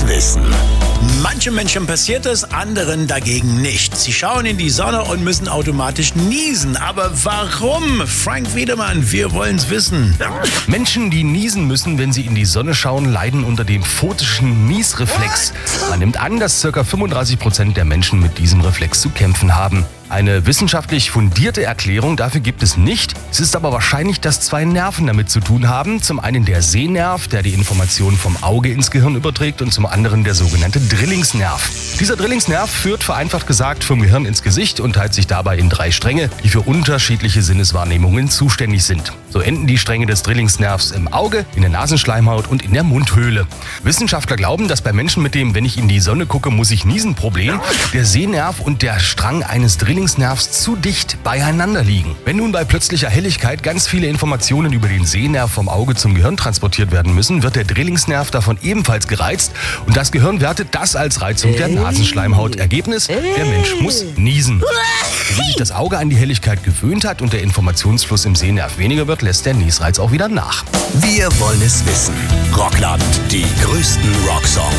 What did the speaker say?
es wissen. Manchen Menschen passiert es, anderen dagegen nicht. Sie schauen in die Sonne und müssen automatisch niesen. Aber warum? Frank Wiedemann, wir wollen's wissen. Menschen, die niesen müssen, wenn sie in die Sonne schauen, leiden unter dem photischen Niesreflex. Man nimmt an, dass ca. 35% der Menschen mit diesem Reflex zu kämpfen haben. Eine wissenschaftlich fundierte Erklärung dafür gibt es nicht. Es ist aber wahrscheinlich, dass zwei Nerven damit zu tun haben. Zum einen der Sehnerv, der die Informationen vom Auge ins Gehirn überträgt, und zum anderen der sogenannte Drillingsnerv. Dieser Drillingsnerv führt vereinfacht gesagt vom Gehirn ins Gesicht und teilt sich dabei in 3 Stränge, die für unterschiedliche Sinneswahrnehmungen zuständig sind. So enden die Stränge des Drillingsnervs im Auge, in der Nasenschleimhaut und in der Mundhöhle. Wissenschaftler glauben, dass bei Menschen mit dem "Wenn ich in die Sonne gucke, muss ich niesen" Problem der Sehnerv und der Strang eines Drillingsnervs zu dicht beieinander liegen. Wenn nun bei plötzlicher Helligkeit ganz viele Informationen über den Sehnerv vom Auge zum Gehirn transportiert werden müssen, wird der Drillingsnerv davon ebenfalls gereizt und das Gehirn wertet das als Reizung der Nasenschleimhaut. Ergebnis: der Mensch muss niesen. Wenn sich das Auge an die Helligkeit gewöhnt hat und der Informationsfluss im Sehnerv weniger wird, lässt der Niesreiz auch wieder nach. Wir wollen es wissen. Rockland, die größten Rocksongs.